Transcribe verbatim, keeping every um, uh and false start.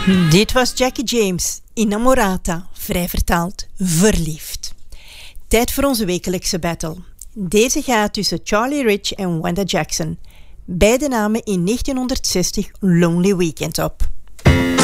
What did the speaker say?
Dit was Jackie James, Innamorata, vrij vertaald, verliefd. Tijd voor onze wekelijkse battle. Deze gaat tussen Charlie Rich en Wanda Jackson. Beide namen in negentienhonderdzestig Lonely Weekend op.